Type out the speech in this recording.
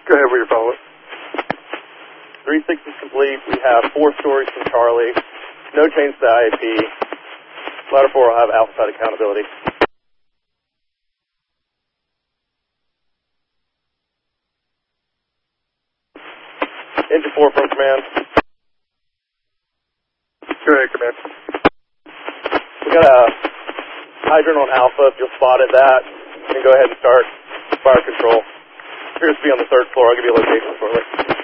Go ahead with your follow-up. 360 is complete. We have 4 stories from Charlie. No change to the IAP. Ladder 4 will have alpha side accountability. Engine 4 from command. Go ahead, command. We got a hydrant on alpha. If you'll spot at that, you can go ahead and start fire control. Appears to be on the 3rd floor. I'll give you a location shortly.